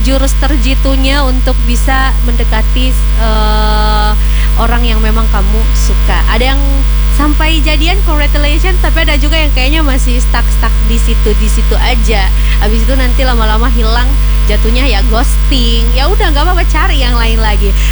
jurus terjitunya untuk bisa mendekati orang yang memang kamu suka. Ada yang sampai jadian, congratulations, tapi ada juga yang kayaknya masih stuck di situ aja. Habis itu nanti lama-lama hilang, jatuhnya ya ghosting. Ya udah nggak apa-apa, cari yang lain lagi.